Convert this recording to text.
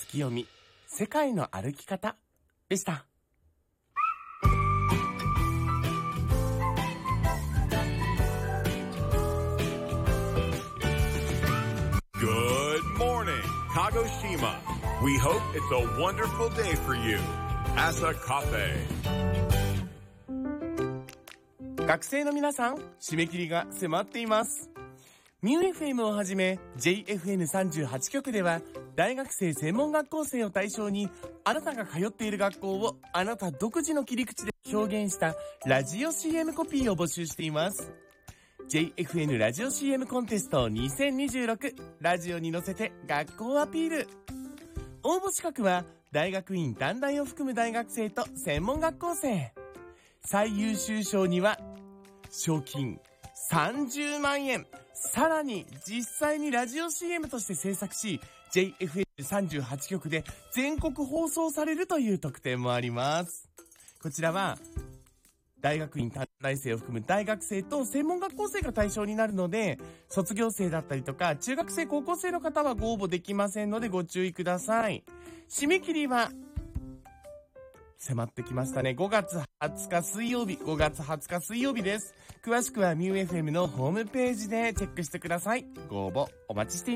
月読み、世界の歩き方でした。 Good morning, Kagoshima. We hope it's a wonderful day for you. Asa Cafe. 学生の皆さん、締め切りが迫っています。ミュー FM をはじめ JFN38 局では大学生専門学校生を対象にあなたが通っている学校をあなた独自の切り口で表現したラジオ CM コピーを募集しています。JFN ラジオ CM コンテスト2026ラジオに乗せて学校アピール。応募資格は大学院短大を含む大学生と専門学校生。最優秀賞には賞金30万円。さらに実際にラジオ CM として制作し JFN38 局で全国放送されるという特典もあります。こちらは大学院短大生を含む大学生と専門学校生が対象になるので、卒業生だったりとか中学生高校生の方はご応募できませんのでご注意ください。締め切りは迫ってきましたね。5月20日水曜日、5月20日水曜日です。詳しくはミュー FM のホームページでチェックしてください。ご応募お待ちしています。